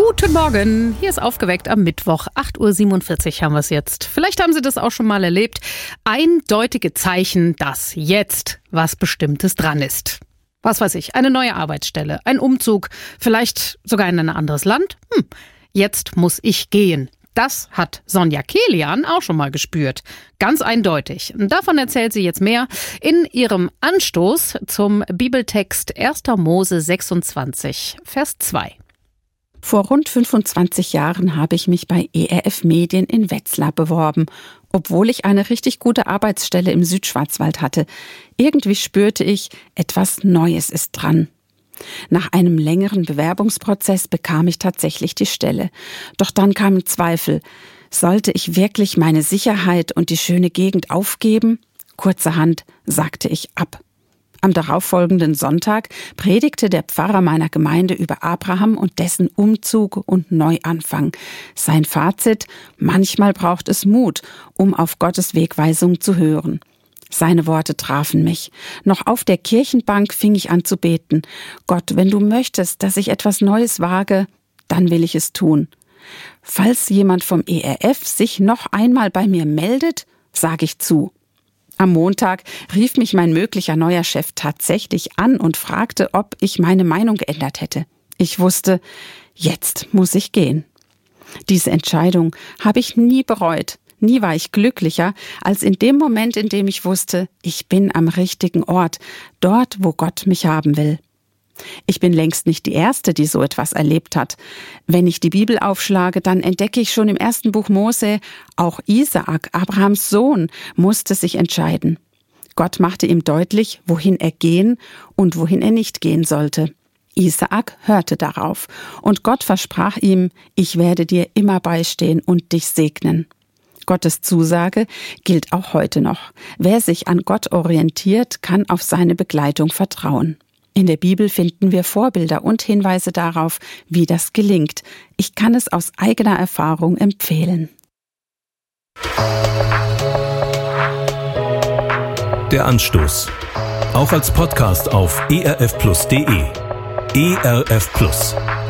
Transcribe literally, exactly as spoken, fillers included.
Guten Morgen, hier ist Aufgeweckt am Mittwoch, acht Uhr siebenundvierzig haben wir es jetzt. Vielleicht haben Sie das auch schon mal erlebt. Eindeutige Zeichen, dass jetzt was Bestimmtes dran ist. Was weiß ich, eine neue Arbeitsstelle, ein Umzug, vielleicht sogar in ein anderes Land. Hm, jetzt muss ich gehen. Das hat Sonja Kilian auch schon mal gespürt. Ganz eindeutig. Und davon erzählt sie jetzt mehr in ihrem Anstoß zum Bibeltext erster Mose sechsundzwanzig, Vers zwei. Vor rund fünfundzwanzig Jahren habe ich mich bei E R F Medien in Wetzlar beworben, obwohl ich eine richtig gute Arbeitsstelle im Südschwarzwald hatte. Irgendwie spürte ich, etwas Neues ist dran. Nach einem längeren Bewerbungsprozess bekam ich tatsächlich die Stelle. Doch dann kamen Zweifel. Sollte ich wirklich meine Sicherheit und die schöne Gegend aufgeben? Kurzerhand sagte ich ab. Am darauffolgenden Sonntag predigte der Pfarrer meiner Gemeinde über Abraham und dessen Umzug und Neuanfang. Sein Fazit: Manchmal braucht es Mut, um auf Gottes Wegweisung zu hören. Seine Worte trafen mich. Noch auf der Kirchenbank fing ich an zu beten. Gott, wenn du möchtest, dass ich etwas Neues wage, dann will ich es tun. Falls jemand vom E R F sich noch einmal bei mir meldet, sage ich zu. Am Montag rief mich mein möglicher neuer Chef tatsächlich an und fragte, ob ich meine Meinung geändert hätte. Ich wusste, jetzt muss ich gehen. Diese Entscheidung habe ich nie bereut. Nie war ich glücklicher als in dem Moment, in dem ich wusste, ich bin am richtigen Ort, dort, wo Gott mich haben will. Ich bin längst nicht die Erste, die so etwas erlebt hat. Wenn ich die Bibel aufschlage, dann entdecke ich schon im ersten Buch Mose, auch Isaak, Abrahams Sohn, musste sich entscheiden. Gott machte ihm deutlich, wohin er gehen und wohin er nicht gehen sollte. Isaak hörte darauf und Gott versprach ihm, ich werde dir immer beistehen und dich segnen. Gottes Zusage gilt auch heute noch. Wer sich an Gott orientiert, kann auf seine Begleitung vertrauen. In der Bibel finden wir Vorbilder und Hinweise darauf, wie das gelingt. Ich kann es aus eigener Erfahrung empfehlen. Der Anstoß. Auch als Podcast auf e r f plus punkt d e. E R F Plus.